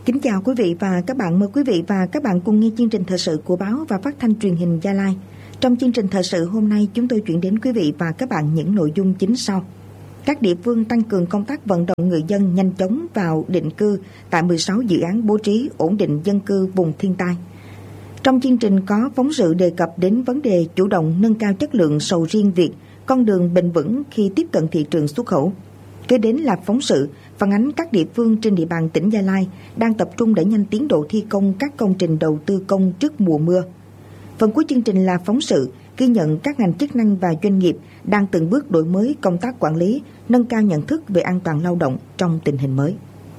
Kính chào quý vị và các bạn. Mời quý vị và các bạn cùng nghe chương trình thời sự của báo và phát thanh truyền hình Gia Lai. Trong chương trình thời sự hôm nay, chúng tôi chuyển đến quý vị và các bạn những nội dung chính sau. Các địa phương tăng cường công tác vận động người dân nhanh chóng vào định cư tại 16 dự án bố trí ổn định dân cư vùng thiên tai. Trong chương trình có phóng sự đề cập đến vấn đề chủ động nâng cao chất lượng sầu riêng Việt, con đường bền vững khi tiếp cận thị trường xuất khẩu. Kế đến là phóng sự phản ánh các địa phương trên địa bàn tỉnh Gia Lai đang tập trung đẩy nhanh tiến độ thi công các công trình đầu tư công trước mùa mưa. Phần cuối chương trình là phóng sự ghi nhận các ngành chức năng và doanh nghiệp đang từng bước đổi mới công tác quản lý, nâng cao nhận thức về an toàn lao động trong tình hình mới.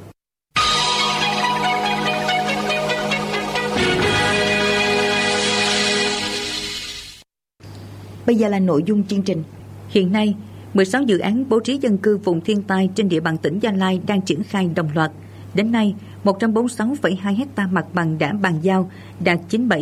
Bây giờ là nội dung chương trình. Hiện nay, 16 dự án bố trí dân cư vùng thiên tai trên địa bàn tỉnh Gia Lai đang triển khai đồng loạt. Đến nay, 146,2 ha mặt bằng đã bàn giao, đạt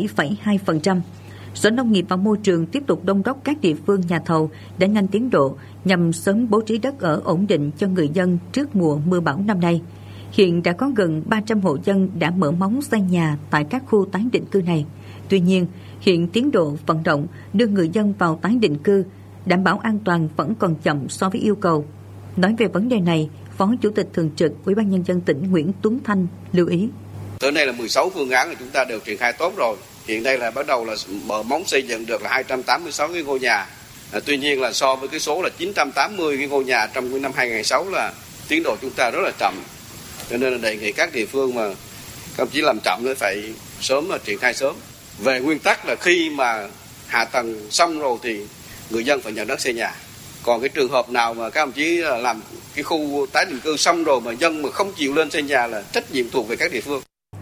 97,2%. Sở Nông nghiệp và Môi trường tiếp tục đôn đốc các địa phương nhà thầu để nhanh tiến độ nhằm sớm bố trí đất ở ổn định cho người dân trước mùa mưa bão năm nay. Hiện đã có gần 300 hộ dân đã mở móng xây nhà tại các khu tái định cư này. Tuy nhiên, hiện tiến độ vận động đưa người dân vào tái định cư đảm bảo an toàn vẫn còn chậm so với yêu cầu. Nói về vấn đề này, Phó Chủ tịch Thường trực Ủy ban Nhân dân tỉnh Nguyễn Tuấn Thanh lưu ý. Tới nay là 16 phương án là chúng ta đều triển khai tốt rồi. Hiện nay là bắt đầu là mở móng xây dựng được là 286 cái ngôi nhà. Tuy nhiên là so với cái số là 980 cái ngôi nhà trong năm 2006 là tiến độ chúng ta rất là chậm. Cho nên là đề nghị các địa phương mà không chỉ làm chậm nữa phải sớm là triển khai sớm. Về nguyên tắc là khi mà hạ tầng xong rồi thì người dân phải nhận đất xây nhà. Còn cái trường hợp nào mà các đồng chí làm cái khu tái định cư xong rồi mà dân mà không chịu lên xây nhà là trách nhiệm thuộc về các địa phương.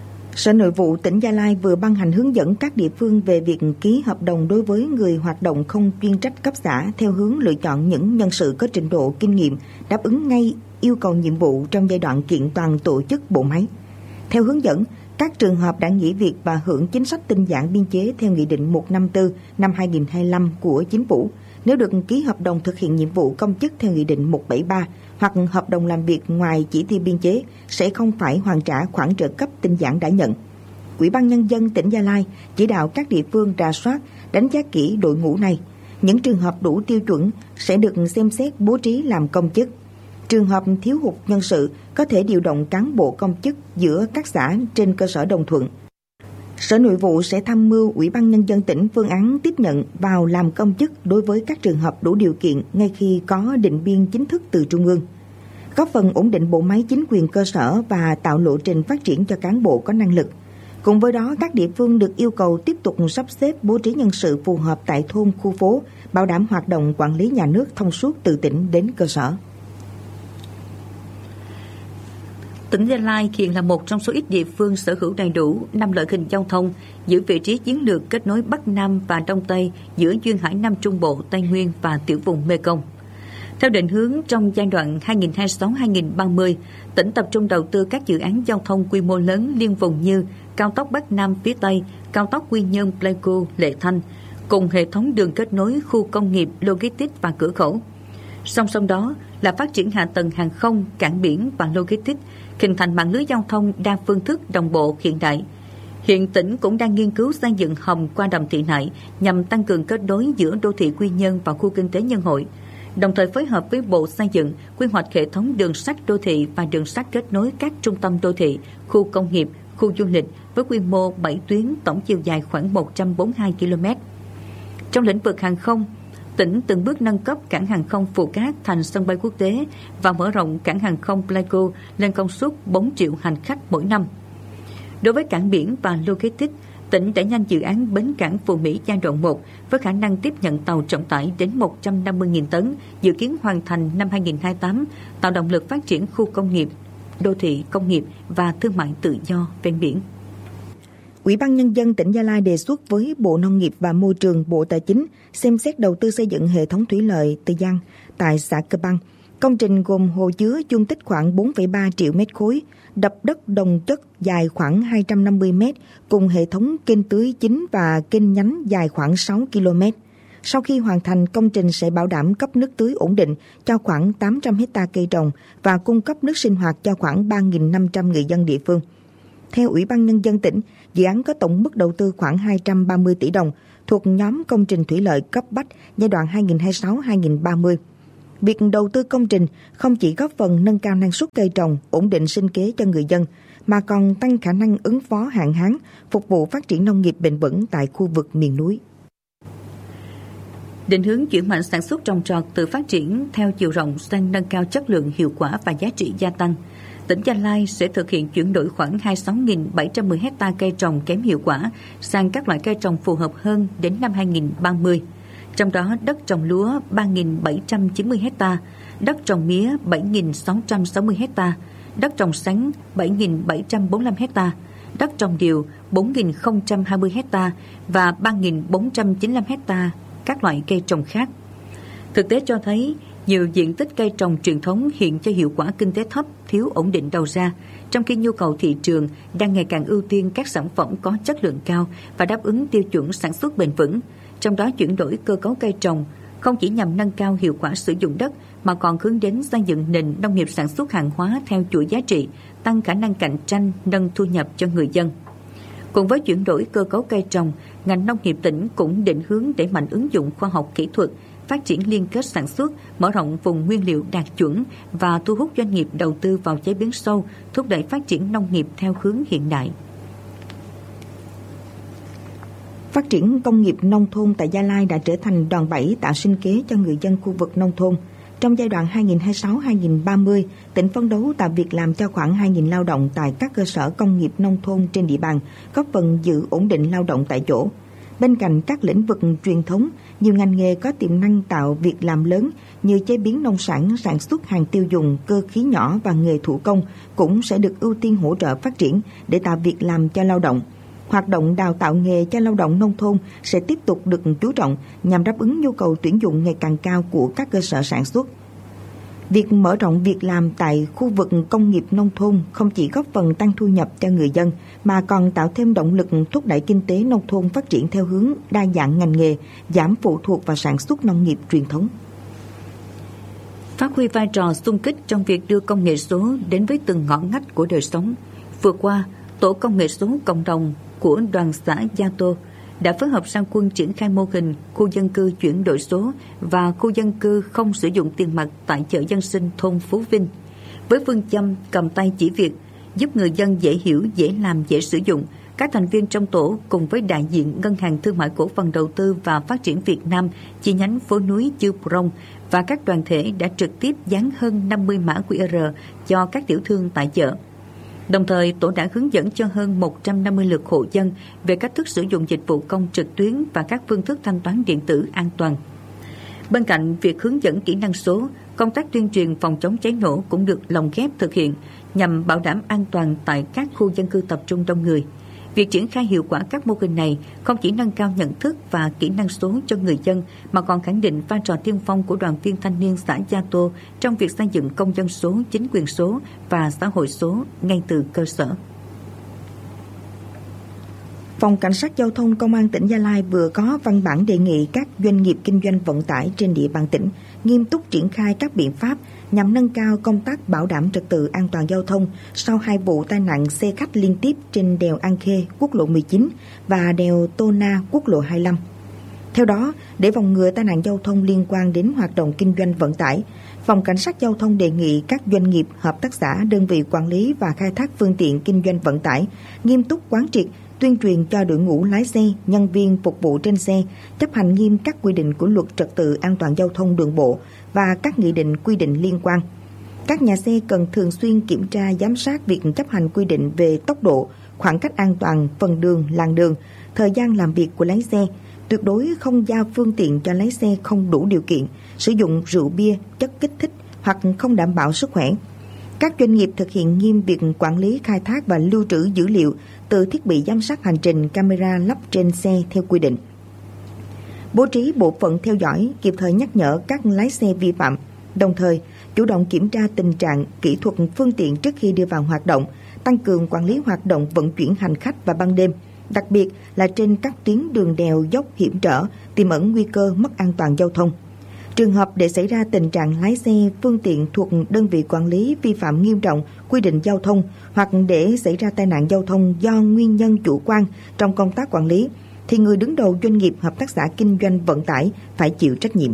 Sở Nội vụ tỉnh Gia Lai vừa ban hành hướng dẫn các địa phương về việc ký hợp đồng đối với người hoạt động không chuyên trách cấp xã theo hướng lựa chọn những nhân sự có trình độ kinh nghiệm đáp ứng ngay yêu cầu nhiệm vụ trong giai đoạn kiện toàn tổ chức bộ máy. Theo hướng dẫn, các trường hợp đã nghỉ việc và hưởng chính sách tinh giản biên chế theo Nghị định 154 năm 2025 của Chính phủ, nếu được ký hợp đồng thực hiện nhiệm vụ công chức theo Nghị định 173 hoặc hợp đồng làm việc ngoài chỉ tiêu biên chế sẽ không phải hoàn trả khoản trợ cấp tinh giản đã nhận. Ủy ban Nhân dân tỉnh Gia Lai chỉ đạo các địa phương rà soát, đánh giá kỹ đội ngũ này. Những trường hợp đủ tiêu chuẩn sẽ được xem xét bố trí làm công chức. Trường hợp thiếu hụt nhân sự có thể điều động cán bộ công chức giữa các xã trên cơ sở đồng thuận. Sở Nội vụ sẽ tham mưu Ủy ban Nhân dân tỉnh phương án tiếp nhận vào làm công chức đối với các trường hợp đủ điều kiện ngay khi có định biên chính thức từ Trung ương, góp phần ổn định bộ máy chính quyền cơ sở và tạo lộ trình phát triển cho cán bộ có năng lực. Cùng với đó, các địa phương được yêu cầu tiếp tục sắp xếp bố trí nhân sự phù hợp tại thôn, khu phố, bảo đảm hoạt động quản lý nhà nước thông suốt từ tỉnh đến cơ sở. Tỉnh Gia Lai hiện là một trong số ít địa phương sở hữu đầy đủ 5 loại hình giao thông, giữ vị trí chiến lược kết nối Bắc Nam và Đông Tây giữa duyên hải Nam Trung Bộ, Tây Nguyên và tiểu vùng Mekong. Theo định hướng trong giai đoạn 2026-2030, tỉnh tập trung đầu tư các dự án giao thông quy mô lớn liên vùng như cao tốc Bắc Nam phía Tây, cao tốc Quy Nhơn - Pleiku - Lệ Thanh, cùng hệ thống đường kết nối khu công nghiệp, logistics và cửa khẩu. Song song đó là phát triển hạ tầng hàng không, cảng biển và logistics, hình thành mạng lưới giao thông đa phương thức đồng bộ hiện đại. Hiện tỉnh cũng đang nghiên cứu xây dựng hầm qua đầm Thị Nại nhằm tăng cường kết nối giữa đô thị Quy Nhơn và khu kinh tế Nhân Hội, đồng thời phối hợp với Bộ Xây dựng quy hoạch hệ thống đường sắt đô thị và đường sắt kết nối các trung tâm đô thị, khu công nghiệp, khu du lịch với quy mô 7 tuyến, tổng chiều dài khoảng 142 km. Trong lĩnh vực hàng không, tỉnh từng bước nâng cấp cảng hàng không Phù Cát thành sân bay quốc tế và mở rộng cảng hàng không Pleiku lên công suất 4 triệu hành khách mỗi năm. Đối với cảng biển và logistics, tỉnh đẩy nhanh dự án bến cảng Phú Mỹ giai đoạn 1 với khả năng tiếp nhận tàu trọng tải đến 150.000 tấn, dự kiến hoàn thành năm 2028, tạo động lực phát triển khu công nghiệp, đô thị công nghiệp và thương mại tự do ven biển. Ủy ban Nhân dân tỉnh Gia Lai đề xuất với Bộ Nông nghiệp và Môi trường, Bộ Tài chính xem xét đầu tư xây dựng hệ thống thủy lợi Từ Giang tại xã Cơ Băng. Công trình gồm hồ chứa dung tích khoảng 4,3 triệu mét khối, đập đất đồng chất dài khoảng 250 mét cùng hệ thống kênh tưới chính và kênh nhánh dài khoảng 6 km. Sau khi hoàn thành, công trình sẽ bảo đảm cấp nước tưới ổn định cho khoảng 800 hectare cây trồng và cung cấp nước sinh hoạt cho khoảng 3.500 người dân địa phương. Theo Ủy ban Nhân dân tỉnh, dự án có tổng mức đầu tư khoảng 230 tỷ đồng, thuộc nhóm công trình thủy lợi cấp bách giai đoạn 2026-2030. Việc đầu tư công trình không chỉ góp phần nâng cao năng suất cây trồng, ổn định sinh kế cho người dân, mà còn tăng khả năng ứng phó hạn hán, phục vụ phát triển nông nghiệp bền vững tại khu vực miền núi. Định hướng chuyển mạnh sản xuất trồng trọt từ phát triển theo chiều rộng sang nâng cao chất lượng, hiệu quả và giá trị gia tăng. Tỉnh Gia Lai sẽ thực hiện chuyển đổi khoảng 26.710 hectare cây trồng kém hiệu quả sang các loại cây trồng phù hợp hơn đến năm 2030. Trong đó đất trồng lúa 3.790 hectare, đất trồng mía 7.660 hectare, đất trồng sắn 7.745 hectare, đất trồng điều 4.020 hectare và 3.495 hectare các loại cây trồng khác. Thực tế cho thấy, nhiều diện tích cây trồng truyền thống hiện cho hiệu quả kinh tế thấp, thiếu ổn định đầu ra, trong khi nhu cầu thị trường đang ngày càng ưu tiên các sản phẩm có chất lượng cao và đáp ứng tiêu chuẩn sản xuất bền vững. Trong đó chuyển đổi cơ cấu cây trồng không chỉ nhằm nâng cao hiệu quả sử dụng đất mà còn hướng đến xây dựng nền nông nghiệp sản xuất hàng hóa theo chuỗi giá trị, tăng khả năng cạnh tranh, nâng thu nhập cho người dân. Cùng với chuyển đổi cơ cấu cây trồng, ngành nông nghiệp tỉnh cũng định hướng đẩy mạnh ứng dụng khoa học kỹ thuật, phát triển liên kết sản xuất, mở rộng vùng nguyên liệu đạt chuẩn và thu hút doanh nghiệp đầu tư vào chế biến sâu, thúc đẩy phát triển nông nghiệp theo hướng hiện đại. Phát triển công nghiệp nông thôn tại Gia Lai đã trở thành đòn bẩy tạo sinh kế cho người dân khu vực nông thôn. Trong giai đoạn 2026-2030, tỉnh phấn đấu tạo việc làm cho khoảng 2.000 lao động tại các cơ sở công nghiệp nông thôn trên địa bàn, góp phần giữ ổn định lao động tại chỗ. Bên cạnh các lĩnh vực truyền thống, nhiều ngành nghề có tiềm năng tạo việc làm lớn như chế biến nông sản, sản xuất hàng tiêu dùng, cơ khí nhỏ và nghề thủ công cũng sẽ được ưu tiên hỗ trợ phát triển để tạo việc làm cho lao động. Hoạt động đào tạo nghề cho lao động nông thôn sẽ tiếp tục được chú trọng nhằm đáp ứng nhu cầu tuyển dụng ngày càng cao của các cơ sở sản xuất. Việc mở rộng việc làm tại khu vực công nghiệp nông thôn không chỉ góp phần tăng thu nhập cho người dân mà còn tạo thêm động lực thúc đẩy kinh tế nông thôn phát triển theo hướng đa dạng ngành nghề, giảm phụ thuộc vào sản xuất nông nghiệp truyền thống. Phát huy vai trò xung kích trong việc đưa công nghệ số đến với từng ngõ ngách của đời sống. Vừa qua, Tổ công nghệ số cộng đồng của đoàn xã Gia Tô đã phối hợp sang quân triển khai mô hình khu dân cư chuyển đổi số và khu dân cư không sử dụng tiền mặt tại chợ dân sinh thôn Phú Vinh. Với phương châm cầm tay chỉ việc, giúp người dân dễ hiểu, dễ làm, dễ sử dụng, các thành viên trong tổ cùng với đại diện Ngân hàng Thương mại Cổ phần Đầu tư và Phát triển Việt Nam chi nhánh phố núi Chư Prong và các đoàn thể đã trực tiếp dán hơn 50 mã QR cho các tiểu thương tại chợ. Đồng thời, tổ đã hướng dẫn cho hơn 150 lượt hộ dân về cách thức sử dụng dịch vụ công trực tuyến và các phương thức thanh toán điện tử an toàn. Bên cạnh việc hướng dẫn kỹ năng số, công tác tuyên truyền phòng chống cháy nổ cũng được lồng ghép thực hiện nhằm bảo đảm an toàn tại các khu dân cư tập trung đông người. Việc triển khai hiệu quả các mô hình này không chỉ nâng cao nhận thức và kỹ năng số cho người dân mà còn khẳng định vai trò tiên phong của đoàn viên thanh niên xã Gia Tô trong việc xây dựng công dân số, chính quyền số và xã hội số ngay từ cơ sở. Phòng Cảnh sát Giao thông Công an tỉnh Gia Lai vừa có văn bản đề nghị các doanh nghiệp kinh doanh vận tải trên địa bàn tỉnh nghiêm túc triển khai các biện pháp nhằm nâng cao công tác bảo đảm trật tự an toàn giao thông sau 2 vụ tai nạn xe khách liên tiếp trên đèo An Khê, quốc lộ 19 và đèo Tô Na, quốc lộ 25. Theo đó, để phòng ngừa tai nạn giao thông liên quan đến hoạt động kinh doanh vận tải, Phòng Cảnh sát Giao thông đề nghị các doanh nghiệp, hợp tác xã, đơn vị quản lý và khai thác phương tiện kinh doanh vận tải nghiêm túc quán triệt, tuyên truyền cho đội ngũ lái xe, nhân viên phục vụ trên xe chấp hành nghiêm các quy định của Luật Trật tự an toàn giao thông đường bộ và các nghị định quy định liên quan. Các nhà xe cần thường xuyên kiểm tra giám sát việc chấp hành quy định về tốc độ, khoảng cách an toàn, phần đường, làn đường, thời gian làm việc của lái xe, tuyệt đối không giao phương tiện cho lái xe không đủ điều kiện, sử dụng rượu bia, chất kích thích hoặc không đảm bảo sức khỏe. Các doanh nghiệp thực hiện nghiêm việc quản lý, khai thác và lưu trữ dữ liệu từ thiết bị giám sát hành trình camera lắp trên xe theo quy định. Bố trí bộ phận theo dõi, kịp thời nhắc nhở các lái xe vi phạm, đồng thời chủ động kiểm tra tình trạng, kỹ thuật phương tiện trước khi đưa vào hoạt động, tăng cường quản lý hoạt động vận chuyển hành khách vào ban đêm, đặc biệt là trên các tuyến đường đèo dốc hiểm trở, tiềm ẩn nguy cơ mất an toàn giao thông. Trường hợp để xảy ra tình trạng lái xe, phương tiện thuộc đơn vị quản lý vi phạm nghiêm trọng quy định giao thông hoặc để xảy ra tai nạn giao thông do nguyên nhân chủ quan trong công tác quản lý, thì người đứng đầu doanh nghiệp hợp tác xã kinh doanh vận tải phải chịu trách nhiệm.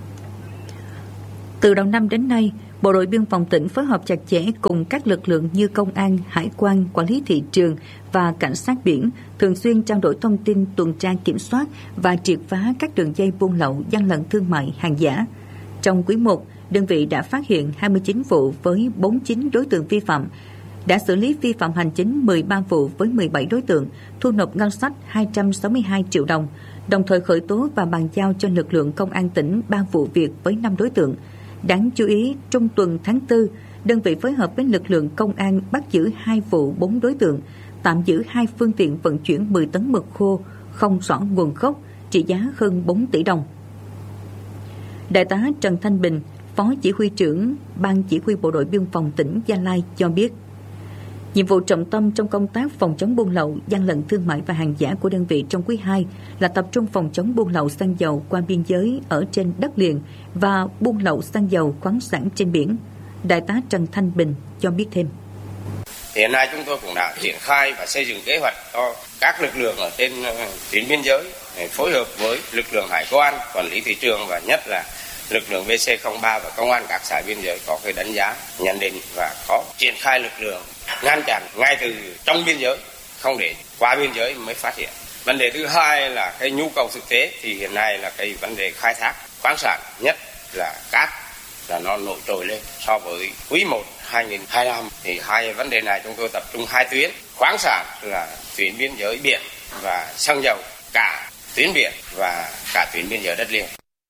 Từ đầu năm đến nay, Bộ đội Biên phòng tỉnh phối hợp chặt chẽ cùng các lực lượng như công an, hải quan, quản lý thị trường và cảnh sát biển, thường xuyên trao đổi thông tin, tuần tra kiểm soát và triệt phá các đường dây buôn lậu, gian lận thương mại, hàng giả. Trong quý 1, đơn vị đã phát hiện 29 vụ với 49 đối tượng vi phạm, đã xử lý vi phạm hành chính 13 vụ với 17 đối tượng, thu nộp ngân sách 262 triệu đồng, đồng thời khởi tố và bàn giao cho lực lượng công an tỉnh 3 vụ việc với 5 đối tượng. Đáng chú ý, trong tuần tháng 4, đơn vị phối hợp với lực lượng công an bắt giữ 2 vụ 4 đối tượng, tạm giữ 2 phương tiện vận chuyển 10 tấn mực khô không rõ nguồn gốc, trị giá hơn 4 tỷ đồng. Đại tá Trần Thanh Bình, Phó Chỉ huy trưởng Ban Chỉ huy Bộ đội Biên phòng tỉnh Gia Lai cho biết, nhiệm vụ trọng tâm trong công tác phòng chống buôn lậu, gian lận thương mại và hàng giả của đơn vị trong quý 2 là tập trung phòng chống buôn lậu xăng dầu qua biên giới ở trên đất liền và buôn lậu xăng dầu khoáng sản trên biển. Đại tá Trần Thanh Bình cho biết thêm. Hiện nay chúng tôi cũng đã triển khai và xây dựng kế hoạch cho các lực lượng ở trên tuyến biên giới để phối hợp với lực lượng hải quan, quản lý thị trường và nhất là lực lượng VC03 và công an các xã biên giới có cái đánh giá, nhận định và có triển khai lực lượng ngăn chặn ngay từ trong biên giới, không để qua biên giới mới phát hiện. Vấn đề thứ hai là cái nhu cầu thực tế thì hiện nay là cái vấn đề khai thác khoáng sản, nhất là cát là nó nổi trội lên so với quý 1 2025 thì hai vấn đề này chúng tôi tập trung 2 tuyến, khoáng sản là tuyến biên giới biển và xăng dầu cả tuyến biển và cả tuyến biên giới đất liền.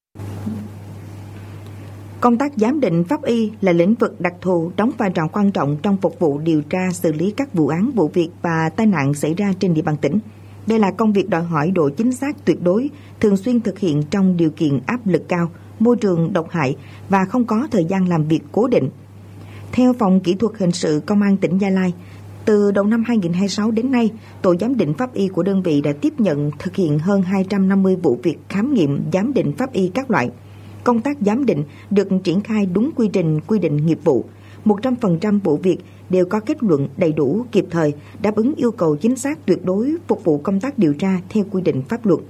Công tác giám định pháp y là lĩnh vực đặc thù đóng vai trò quan trọng trong phục vụ điều tra xử lý các vụ án, vụ việc và tai nạn xảy ra trên địa bàn tỉnh. Đây là công việc đòi hỏi độ chính xác tuyệt đối, thường xuyên thực hiện trong điều kiện áp lực cao, môi trường độc hại và không có thời gian làm việc cố định. Theo Phòng Kỹ thuật Hình sự Công an tỉnh Gia Lai, từ đầu năm 2026 đến nay, tổ giám định pháp y của đơn vị đã tiếp nhận thực hiện hơn 250 vụ việc khám nghiệm giám định pháp y các loại. Công tác giám định được triển khai đúng quy trình, quy định nghiệp vụ. 100% vụ việc đều có kết luận đầy đủ, kịp thời, đáp ứng yêu cầu chính xác tuyệt đối, phục vụ công tác điều tra theo quy định pháp luật.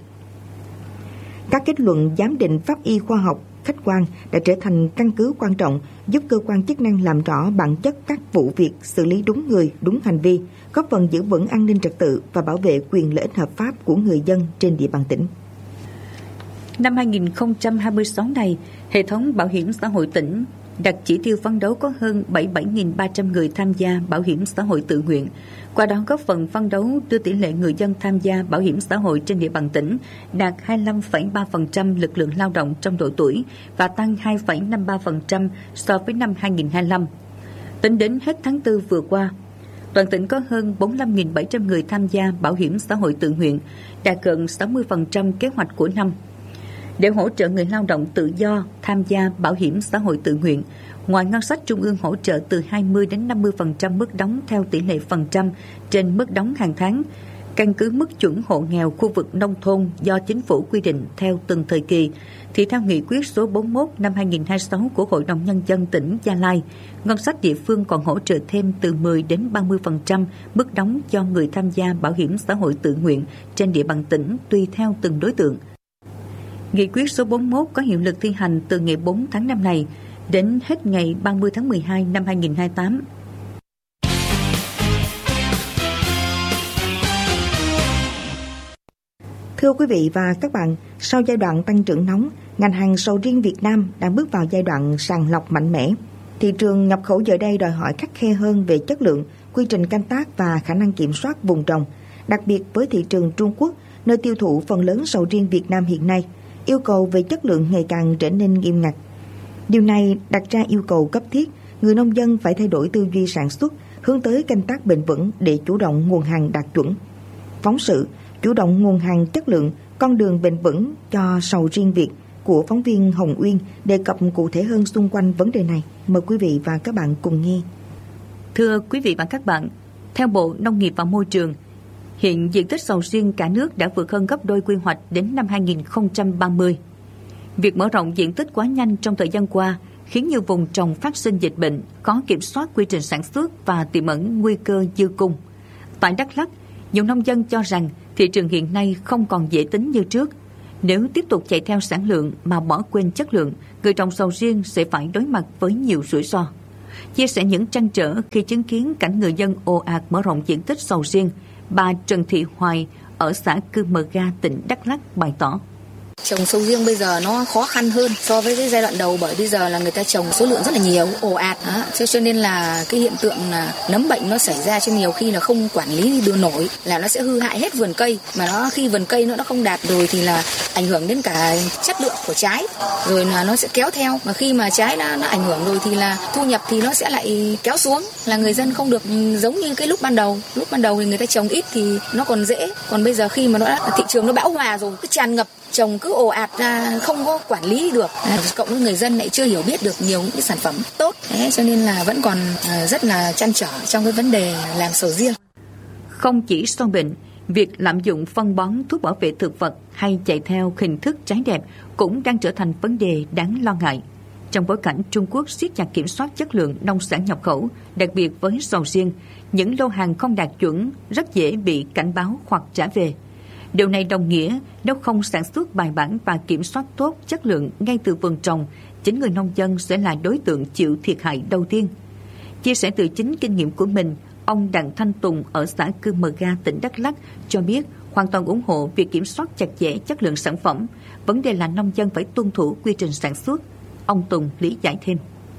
Các kết luận giám định pháp y khoa học, khách quan đã trở thành căn cứ quan trọng giúp cơ quan chức năng làm rõ bản chất các vụ việc, xử lý đúng người, đúng hành vi, góp phần giữ vững an ninh trật tự và bảo vệ quyền lợi ích hợp pháp của người dân trên địa bàn tỉnh. Năm 2026 này, hệ thống bảo hiểm xã hội tỉnh đặt chỉ tiêu phấn đấu có hơn 77.300 người tham gia bảo hiểm xã hội tự nguyện. Qua đó góp phần phấn đấu đưa tỷ lệ người dân tham gia bảo hiểm xã hội trên địa bàn tỉnh đạt 25,3% lực lượng lao động trong độ tuổi và tăng 2,53% so với năm 2025. Tính đến hết tháng 4 vừa qua, toàn tỉnh có hơn 45.700 người tham gia bảo hiểm xã hội tự nguyện, đạt gần 60% kế hoạch của năm. Để hỗ trợ người lao động tự do tham gia bảo hiểm xã hội tự nguyện, ngoài ngân sách trung ương hỗ trợ từ 20 đến 50% mức đóng theo tỷ lệ phần trăm trên mức đóng hàng tháng, căn cứ mức chuẩn hộ nghèo khu vực nông thôn do chính phủ quy định theo từng thời kỳ, thì theo nghị quyết số 41 năm 2026 của Hội đồng Nhân dân tỉnh Gia Lai, ngân sách địa phương còn hỗ trợ thêm từ 10 đến 30% mức đóng cho người tham gia bảo hiểm xã hội tự nguyện trên địa bàn tỉnh tùy theo từng đối tượng. Nghị quyết số 41 có hiệu lực thi hành từ ngày 4 tháng 5 này đến hết ngày 30 tháng 12 năm 2028. Thưa quý vị và các bạn, sau giai đoạn tăng trưởng nóng, ngành hàng sầu riêng Việt Nam đang bước vào giai đoạn sàng lọc mạnh mẽ. Thị trường nhập khẩu giờ đây đòi hỏi khắt khe hơn về chất lượng, quy trình canh tác và khả năng kiểm soát vùng trồng. Đặc biệt với thị trường Trung Quốc, nơi tiêu thụ phần lớn sầu riêng Việt Nam hiện nay, yêu cầu về chất lượng ngày càng trở nên nghiêm ngặt. Điều này đặt ra yêu cầu cấp thiết, người nông dân phải thay đổi tư duy sản xuất, hướng tới canh tác bền vững để chủ động nguồn hàng đạt chuẩn. Phóng sự chủ động nguồn hàng chất lượng, con đường bền vững cho sầu riêng Việt của phóng viên Hồng Uyên đề cập cụ thể hơn xung quanh vấn đề này. Mời quý vị và các bạn cùng nghe. Thưa quý vị và các bạn, theo Bộ Nông nghiệp và Môi trường, hiện diện tích sầu riêng cả nước đã vượt hơn gấp đôi quy hoạch đến năm 2030. Việc mở rộng diện tích quá nhanh trong thời gian qua khiến nhiều vùng trồng phát sinh dịch bệnh, khó kiểm soát quy trình sản xuất và tiềm ẩn nguy cơ dư cung. Tại Đắk Lắk, nhiều nông dân cho rằng thị trường hiện nay không còn dễ tính như trước. Nếu tiếp tục chạy theo sản lượng mà bỏ quên chất lượng, người trồng sầu riêng sẽ phải đối mặt với nhiều rủi ro. Chia sẻ những trăn trở khi chứng kiến cảnh người dân ồ ạt mở rộng diện tích sầu riêng, bà Trần Thị Hoài ở xã Cư Mờ Ga, tỉnh Đắk Lắk bày tỏ. Trồng sầu riêng bây giờ nó khó khăn hơn so với cái giai đoạn đầu, bởi bây giờ là người ta trồng số lượng rất là nhiều, ồ ạt, cho nên là cái hiện tượng là nấm bệnh nó xảy ra, cho nhiều khi là không quản lý được nổi là nó sẽ hư hại hết vườn cây, mà nó khi vườn cây nó không đạt rồi thì là ảnh hưởng đến cả chất lượng của trái, rồi là nó sẽ kéo theo, mà khi mà trái nó ảnh hưởng rồi thì là thu nhập thì nó sẽ lại kéo xuống, là người dân không được giống như cái lúc ban đầu thì người ta trồng ít thì nó còn dễ, còn bây giờ khi mà thị trường nó bão hòa rồi, cứ tràn ngập trồng cứ ồ ạt ra, không có quản lý được, cộng với người dân lại chưa hiểu biết được nhiều những cái sản phẩm tốt, cho nên là vẫn còn rất là trăn trở trong cái vấn đề làm sầu riêng. Không chỉ sâu bệnh, việc lạm dụng phân bón, thuốc bảo vệ thực vật hay chạy theo hình thức trái đẹp cũng đang trở thành vấn đề đáng lo ngại. Trong bối cảnh Trung Quốc siết chặt kiểm soát chất lượng nông sản nhập khẩu, đặc biệt với sầu riêng, những lô hàng không đạt chuẩn rất dễ bị cảnh báo hoặc trả về. Điều này đồng nghĩa nếu không sản xuất bài bản và kiểm soát tốt chất lượng ngay từ vườn trồng, chính người nông dân sẽ là đối tượng chịu thiệt hại đầu tiên. Chia sẻ từ chính kinh nghiệm của mình, ông Đặng Thanh Tùng ở xã Cư Mờ Ga, tỉnh Đắk Lắk cho biết hoàn toàn ủng hộ việc kiểm soát chặt chẽ chất lượng sản phẩm. Vấn đề là nông dân phải tuân thủ quy trình sản xuất. Ông Tùng lý giải thêm.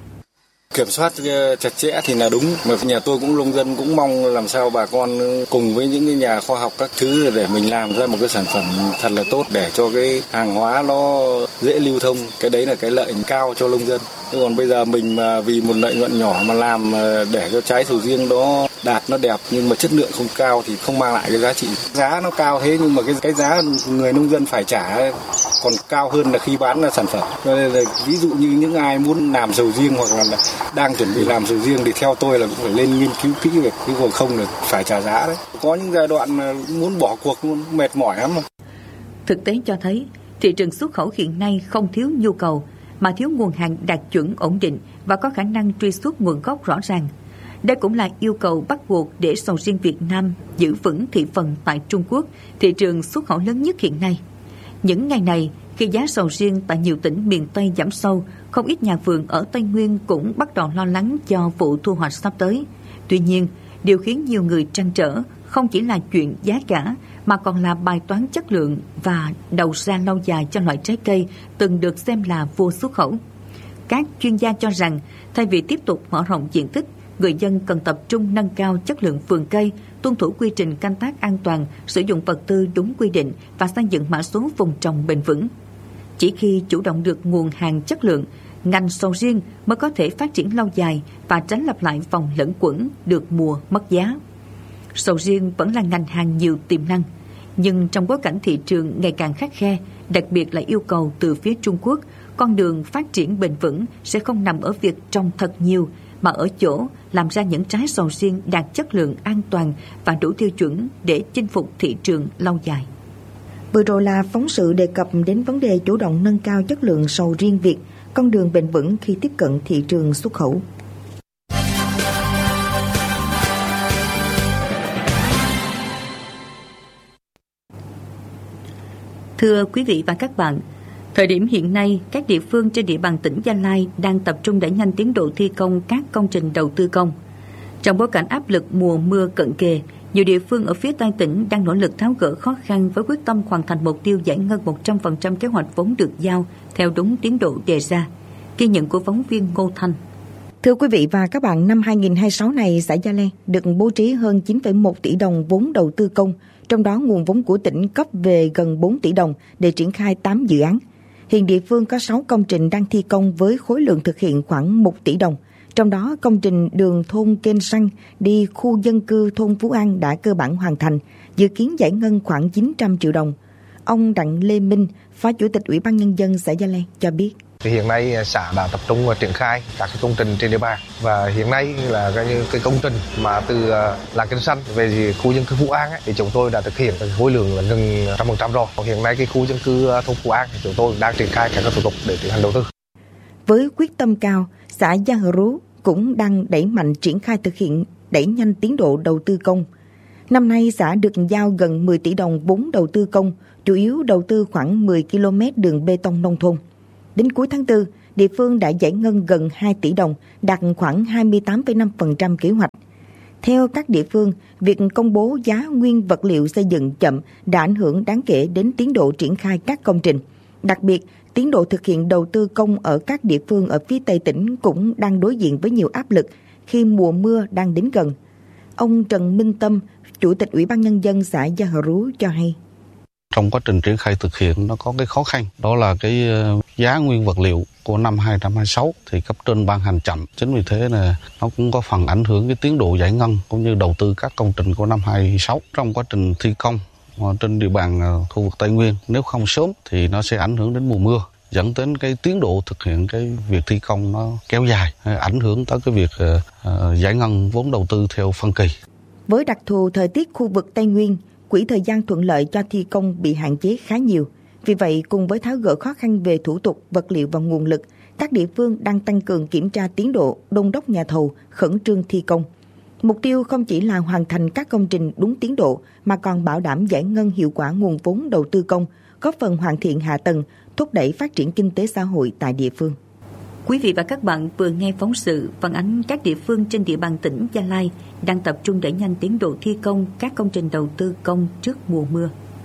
Kiểm soát chặt chẽ thì là đúng, mà nhà tôi cũng nông dân cũng mong làm sao bà con cùng với những cái nhà khoa học các thứ để mình làm ra một cái sản phẩm thật là tốt để cho cái hàng hóa nó dễ lưu thông, cái đấy là cái lợi cao cho nông dân. Còn bây giờ mình mà vì một lợi nhuận nhỏ mà làm để cho trái sầu riêng đó đạt nó đẹp nhưng mà chất lượng không cao thì không mang lại cái giá trị. Giá nó cao thế nhưng mà cái giá người nông dân phải trả còn cao hơn là khi bán ra sản phẩm. Cho nên là ví dụ như những ai muốn làm sầu riêng hoặc là đang chuẩn bị làm sầu riêng thì theo tôi là cũng phải lên nghiên cứu kỹ về cái còn không là phải trả giá đấy. Có những giai đoạn mà muốn bỏ cuộc luôn, mệt mỏi lắm mà. Thực tế cho thấy thị trường xuất khẩu hiện nay không thiếu nhu cầu mà thiếu nguồn hàng đạt chuẩn ổn định và có khả năng truy xuất nguồn gốc rõ ràng. Đây cũng là yêu cầu bắt buộc để sầu riêng Việt Nam giữ vững thị phần tại Trung Quốc, thị trường xuất khẩu lớn nhất hiện nay. Những ngày này, khi giá sầu riêng tại nhiều tỉnh miền Tây giảm sâu, không ít nhà vườn ở Tây Nguyên cũng bắt đầu lo lắng cho vụ thu hoạch sắp tới. Tuy nhiên, điều khiến nhiều người trăn trở không chỉ là chuyện giá cả mà còn là bài toán chất lượng và đầu ra lâu dài cho loại trái cây từng được xem là vua xuất khẩu. Các chuyên gia cho rằng thay vì tiếp tục mở rộng diện tích, người dân cần tập trung nâng cao chất lượng vườn cây, tuân thủ quy trình canh tác an toàn, sử dụng vật tư đúng quy định và xây dựng mã số vùng trồng bền vững. Chỉ khi chủ động được nguồn hàng chất lượng, ngành sầu riêng mới có thể phát triển lâu dài và tránh lặp lại vòng lẫn quẩn được mùa mất giá. Sầu riêng vẫn là ngành hàng nhiều tiềm năng, nhưng trong bối cảnh thị trường ngày càng khắt khe, đặc biệt là yêu cầu từ phía Trung Quốc, con đường phát triển bền vững sẽ không nằm ở việc trồng thật nhiều, mà ở chỗ làm ra những trái sầu riêng đạt chất lượng an toàn và đủ tiêu chuẩn để chinh phục thị trường lâu dài. Vừa rồi là phóng sự đề cập đến vấn đề chủ động nâng cao chất lượng sầu riêng Việt, con đường bền vững khi tiếp cận thị trường xuất khẩu. Thưa quý vị và các bạn, thời điểm hiện nay, các địa phương trên địa bàn tỉnh Gia Lai đang tập trung đẩy nhanh tiến độ thi công các công trình đầu tư công. Trong bối cảnh áp lực mùa mưa cận kề, nhiều địa phương ở phía Tây tỉnh đang nỗ lực tháo gỡ khó khăn với quyết tâm hoàn thành mục tiêu giải ngân 100% kế hoạch vốn được giao theo đúng tiến độ đề ra. Ghi nhận của phóng viên Ngô Thanh. Thưa quý vị và các bạn, năm 2026 này, xã Gia Lai được bố trí hơn 9,1 tỷ đồng vốn đầu tư công, trong đó nguồn vốn của tỉnh cấp về gần 4 tỷ đồng để triển khai 8 dự án. Hiện địa phương có 6 công trình đang thi công với khối lượng thực hiện khoảng 1 tỷ đồng. Trong đó, công trình đường thôn Kênh Săn đi khu dân cư thôn Phú An đã cơ bản hoàn thành, dự kiến giải ngân khoảng 900 triệu đồng. Ông Đặng Lê Minh, Phó Chủ tịch Ủy ban Nhân dân xã Gia Lai cho biết. Thì hiện nay xã đã tập trung triển khai các công trình trên địa bàn, và hiện nay là cái công trình mà từ làng Kinh Xanh về khu dân cư Phú An thì chúng tôi đã thực hiện khối lượng là gần 100% rồi. Hiện nay cái khu dân cư thôn Phú An thì chúng tôi đang triển khai các thủ tục để tiến hành đầu tư. Với quyết tâm cao, xã Gia Hờ Rú cũng đang đẩy mạnh triển khai thực hiện đẩy nhanh tiến độ đầu tư công. Năm nay, xã được giao gần 10 tỷ đồng vốn đầu tư công, chủ yếu đầu tư khoảng 10 km đường bê tông nông thôn. Đến cuối tháng 4, địa phương đã giải ngân gần 2 tỷ đồng, đạt khoảng 28,5% kế hoạch. Theo các địa phương, việc công bố giá nguyên vật liệu xây dựng chậm đã ảnh hưởng đáng kể đến tiến độ triển khai các công trình. Đặc biệt, tiến độ thực hiện đầu tư công ở các địa phương ở phía Tây tỉnh cũng đang đối diện với nhiều áp lực khi mùa mưa đang đến gần. Ông Trần Minh Tâm, Chủ tịch Ủy ban Nhân dân xã Gia Hờ Rú cho hay. Trong quá trình triển khai thực hiện nó có cái khó khăn, đó là cái giá nguyên vật liệu của năm 2026 thì cấp trên ban hành chậm. Chính vì thế là nó cũng có phần ảnh hưởng cái tiến độ giải ngân cũng như đầu tư các công trình của năm 2026. Trong quá trình thi công trên địa bàn khu vực Tây Nguyên, nếu không sớm thì nó sẽ ảnh hưởng đến mùa mưa, dẫn đến cái tiến độ thực hiện cái việc thi công nó kéo dài, ảnh hưởng tới cái việc giải ngân vốn đầu tư theo phân kỳ. Với đặc thù thời tiết khu vực Tây Nguyên, quỹ thời gian thuận lợi cho thi công bị hạn chế khá nhiều. Vì vậy, cùng với tháo gỡ khó khăn về thủ tục, vật liệu và nguồn lực, các địa phương đang tăng cường kiểm tra tiến độ, đôn đốc nhà thầu, khẩn trương thi công. Mục tiêu không chỉ là hoàn thành các công trình đúng tiến độ, mà còn bảo đảm giải ngân hiệu quả nguồn vốn đầu tư công, góp phần hoàn thiện hạ tầng, thúc đẩy phát triển kinh tế xã hội tại địa phương. Quý vị và các bạn vừa nghe phóng sự phản ánh các địa phương trên địa bàn tỉnh Gia Lai đang tập trung đẩy nhanh tiến độ thi công các công trình đầu tư công trước mùa mưa.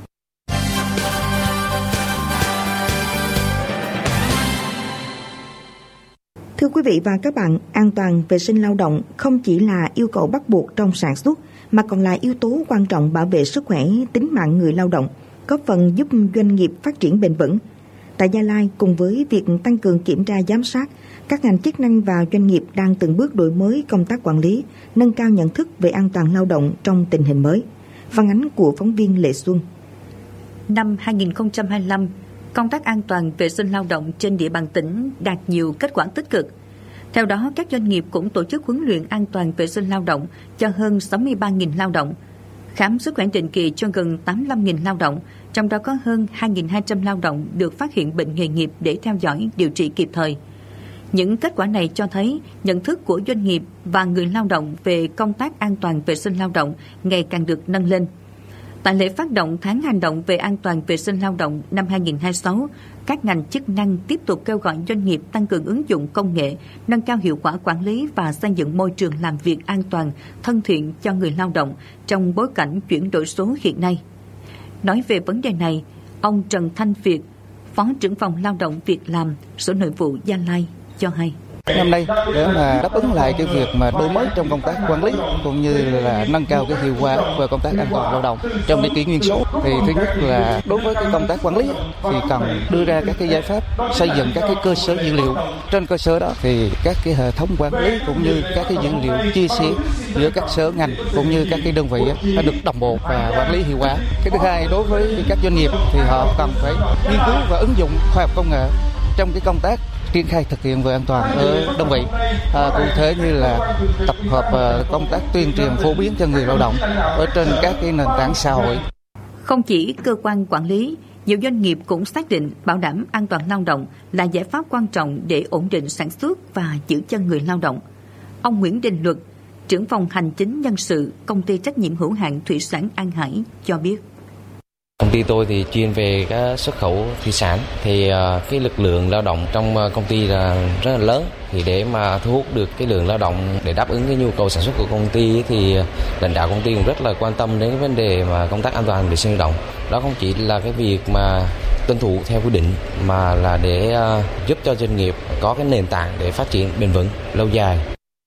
Thưa quý vị và các bạn, an toàn vệ sinh lao động không chỉ là yêu cầu bắt buộc trong sản xuất, mà còn là yếu tố quan trọng bảo vệ sức khỏe, tính mạng người lao động, góp phần giúp doanh nghiệp phát triển bền vững. Tại Gia Lai, cùng với việc tăng cường kiểm tra giám sát, các ngành chức năng và doanh nghiệp đang từng bước đổi mới công tác quản lý, nâng cao nhận thức về an toàn lao động trong tình hình mới. Phản ánh của phóng viên Lệ Xuân. Năm 2025, công tác an toàn vệ sinh lao động trên địa bàn tỉnh đạt nhiều kết quả tích cực. Theo đó, các doanh nghiệp cũng tổ chức huấn luyện an toàn vệ sinh lao động cho hơn 63.000 lao động, khám sức khỏe định kỳ cho gần 85.000 lao động, trong đó có hơn 2.200 lao động được phát hiện bệnh nghề nghiệp để theo dõi, điều trị kịp thời. Những kết quả này cho thấy nhận thức của doanh nghiệp và người lao động về công tác an toàn vệ sinh lao động ngày càng được nâng lên. Tại lễ phát động tháng hành động về an toàn vệ sinh lao động năm 2026, các ngành chức năng tiếp tục kêu gọi doanh nghiệp tăng cường ứng dụng công nghệ, nâng cao hiệu quả quản lý và xây dựng môi trường làm việc an toàn, thân thiện cho người lao động trong bối cảnh chuyển đổi số hiện nay. Nói về vấn đề này, ông Trần Thanh Việt, Phó trưởng phòng lao động việc làm, Sở Nội vụ Gia Lai cho hay. Năm nay để mà đáp ứng lại cái việc mà đổi mới trong công tác quản lý cũng như là nâng cao cái hiệu quả về công tác an toàn lao động trong cái kỷ nguyên số, thì thứ nhất là đối với cái công tác quản lý thì cần đưa ra các cái giải pháp xây dựng các cái cơ sở dữ liệu. Trên cơ sở đó thì các cái hệ thống quản lý cũng như các cái dữ liệu chia sẻ giữa các sở ngành cũng như các cái đơn vị đã được đồng bộ và quản lý hiệu quả. Cái thứ hai, đối với các doanh nghiệp thì họ cần phải nghiên cứu và ứng dụng khoa học công nghệ trong cái công tác triển khai thực hiện về an toàn ở đơn vị, cụ thể như là tập hợp công tác tuyên truyền phổ biến cho người lao động ở trên các cái nền tảng xã hội. Không chỉ cơ quan quản lý, nhiều doanh nghiệp cũng xác định bảo đảm an toàn lao động là giải pháp quan trọng để ổn định sản xuất và giữ chân người lao động. Ông Nguyễn Đình Luật, trưởng phòng hành chính nhân sự công ty trách nhiệm hữu hạn thủy sản An Hải cho biết. Công ty tôi thì chuyên về các xuất khẩu thủy sản, thì cái lực lượng lao động trong công ty là rất là lớn. Thì để mà thu hút được cái lượng lao động để đáp ứng cái nhu cầu sản xuất của công ty thì lãnh đạo công ty cũng rất là quan tâm đến cái vấn đề mà công tác an toàn vệ sinh lao động. Đó không chỉ là cái việc mà tuân thủ theo quy định mà là để giúp cho doanh nghiệp có cái nền tảng để phát triển bền vững lâu dài.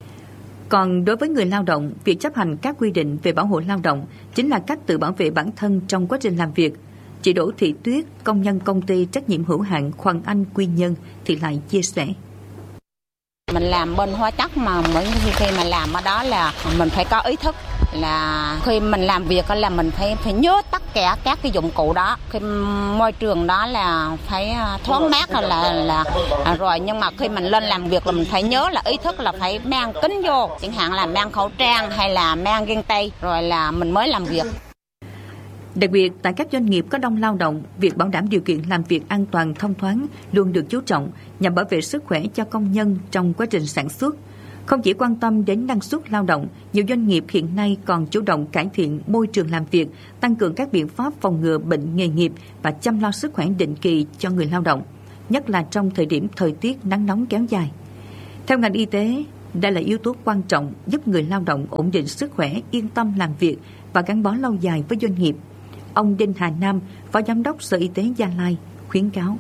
Còn đối với người lao động, việc chấp hành các quy định về bảo hộ lao động chính là cách tự bảo vệ bản thân trong quá trình làm việc. Chị Đỗ Thị Tuyết, công nhân công ty trách nhiệm hữu hạn Hoàng Anh Quy Nhơn thì lại chia sẻ. Mình làm bên hóa chất mà mỗi khi mà làm ở đó là mình phải có ý thức, là khi mình làm việc là mình phải nhớ tất cả các cái dụng cụ đó, khi môi trường đó là phải thoáng mát là rồi, nhưng mà khi mình lên làm việc là mình phải nhớ là ý thức là phải mang kính vô, chẳng hạn là mang khẩu trang hay là mang găng tay rồi là mình mới làm việc. Đặc biệt, tại các doanh nghiệp có đông lao động, việc bảo đảm điều kiện làm việc an toàn, thông thoáng luôn được chú trọng nhằm bảo vệ sức khỏe cho công nhân trong quá trình sản xuất. Không chỉ quan tâm đến năng suất lao động, nhiều doanh nghiệp hiện nay còn chủ động cải thiện môi trường làm việc, tăng cường các biện pháp phòng ngừa bệnh nghề nghiệp và chăm lo sức khỏe định kỳ cho người lao động, nhất là trong thời điểm thời tiết nắng nóng kéo dài. Theo ngành y tế, đây là yếu tố quan trọng giúp người lao động ổn định sức khỏe, yên tâm làm việc và gắn bó lâu dài với doanh nghiệp. Ông Đinh Hà Nam, Phó Giám đốc Sở Y tế Gia Lai khuyến cáo.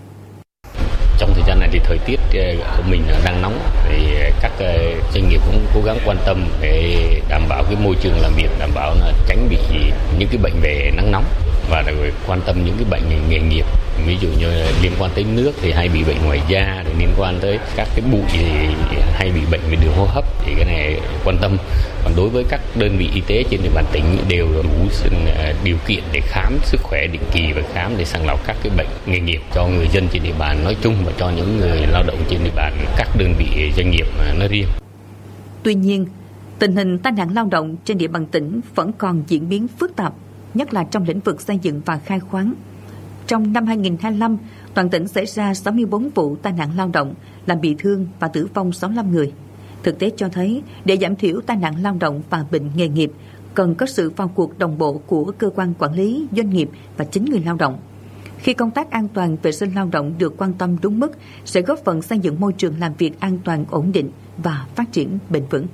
Trong thời gian này thì thời tiết của mình đang nóng, thì các doanh nghiệp cũng cố gắng quan tâm để đảm bảo cái môi trường làm việc, đảm bảo là tránh bị những cái bệnh về nắng nóng, và rồi quan tâm những cái bệnh nghề nghiệp, ví dụ như liên quan tới nước thì hay bị bệnh ngoài da, rồi liên quan tới các cái bụi thì hay bị bệnh về đường hô hấp, thì cái này quan tâm. Còn đối với các đơn vị y tế trên địa bàn tỉnh đều đủ điều kiện để khám sức khỏe định kỳ và khám để sàng lọc các cái bệnh nghề nghiệp cho người dân trên địa bàn nói chung và cho những người lao động trên địa bàn các đơn vị doanh nghiệp nói riêng. Tuy nhiên, tình hình tai nạn lao động trên địa bàn tỉnh vẫn còn diễn biến phức tạp, nhất là trong lĩnh vực xây dựng và khai khoáng. Trong năm 2025, toàn tỉnh xảy ra 64 vụ tai nạn lao động, làm bị thương và tử vong 65 người. Thực tế cho thấy, để giảm thiểu tai nạn lao động và bệnh nghề nghiệp, cần có sự vào cuộc đồng bộ của cơ quan quản lý, doanh nghiệp và chính người lao động. Khi công tác an toàn vệ sinh lao động được quan tâm đúng mức, sẽ góp phần xây dựng môi trường làm việc an toàn, ổn định và phát triển bền vững.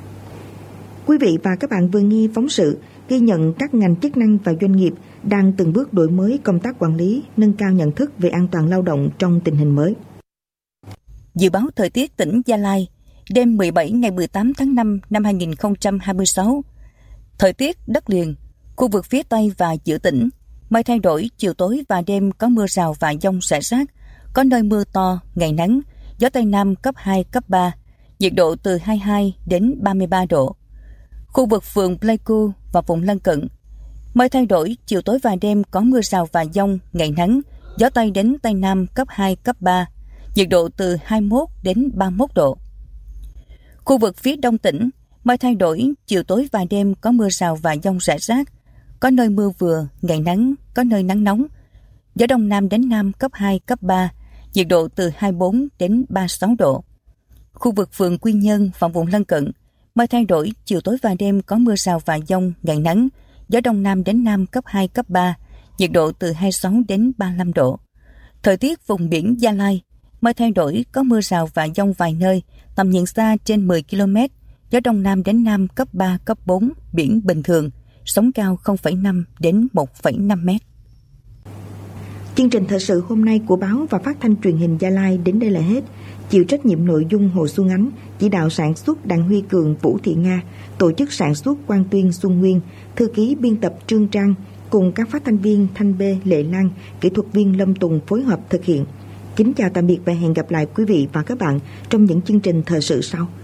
Quý vị và các bạn vừa nghe phóng sự ghi nhận các ngành chức năng và doanh nghiệp đang từng bước đổi mới công tác quản lý, nâng cao nhận thức về an toàn lao động trong tình hình mới. Dự báo thời tiết tỉnh Gia Lai, đêm 17 ngày 18 tháng 5 năm 2026. Thời tiết đất liền, khu vực phía Tây và giữa tỉnh, mây thay đổi, chiều tối và đêm có mưa rào và dông rải rác, có nơi mưa to, ngày nắng, gió Tây Nam cấp 2, cấp 3, nhiệt độ từ 22 đến 33 độ. Khu vực phường Pleiku và vùng lân cận, mây thay đổi, chiều tối và đêm có mưa rào và dông, ngày nắng, gió Tây đến Tây Nam cấp 2, cấp 3, nhiệt độ từ 21 đến 31 độ. Khu vực phía đông tỉnh, mây thay đổi, chiều tối và đêm có mưa rào và dông rải rác, có nơi mưa vừa, ngày nắng, có nơi nắng nóng, gió Đông Nam đến Nam cấp 2, cấp 3, nhiệt độ từ 24 đến 36 độ. Khu vực phường Quy Nhơn và vùng lân cận, mây thay đổi, chiều tối và đêm có mưa rào và dông, ngày nắng, gió Đông Nam đến Nam cấp 2, cấp 3, nhiệt độ từ 26 đến 35 độ. Thời tiết vùng biển Gia Lai, mây thay đổi, có mưa rào và dông vài nơi, tầm nhìn xa trên 10 km, gió Đông Nam đến Nam cấp 3, cấp 4, biển bình thường, sóng cao 0,5 đến 1,5 mét. Chương trình thời sự hôm nay của báo và phát thanh truyền hình Gia Lai đến đây là hết. Chịu trách nhiệm nội dung Hồ Xuân Ánh, chỉ đạo sản xuất Đặng Huy Cường, Vũ Thị Nga, tổ chức sản xuất Quang Tuyên, Xuân Nguyên, thư ký biên tập Trương Trang cùng các phát thanh viên Thanh Bê, Lệ Lan, kỹ thuật viên Lâm Tùng phối hợp thực hiện. Kính chào tạm biệt và hẹn gặp lại quý vị và các bạn trong những chương trình thời sự sau.